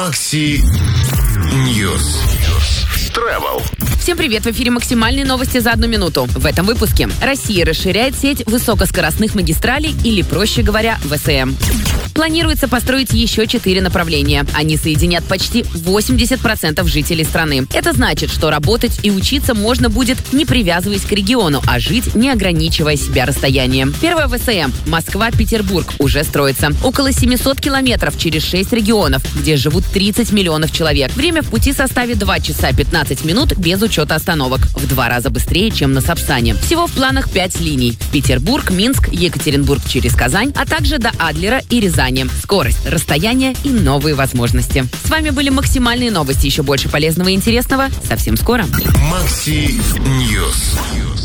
Макси Ньюс. Travel. Всем привет! В эфире максимальные новости за 1 минуту. В этом выпуске. Россия расширяет сеть высокоскоростных магистралей, или, проще говоря, ВСМ. Планируется построить еще 4 направления. Они соединят почти 80% жителей страны. Это значит, что работать и учиться можно будет, не привязываясь к региону, а жить, не ограничивая себя расстоянием. Первая ВСМ Москва-Петербург уже строится. Около 700 километров через 6 регионов, где живут 30 миллионов человек. Время в пути составит 2 часа 15 минут без учета остановок. В 2 раза быстрее, чем на Сапсане. Всего в планах 5 линий. Петербург, Минск, Екатеринбург через Казань, а также до Адлера и Рязани. Скорость, расстояние и новые возможности. С вами были максимальные новости. Еще больше полезного и интересного совсем скоро. Макси Ньюс.